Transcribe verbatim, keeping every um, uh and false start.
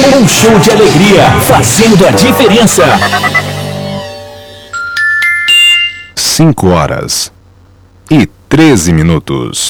Um show de alegria, fazendo a diferença. Cinco horas e treze minutos.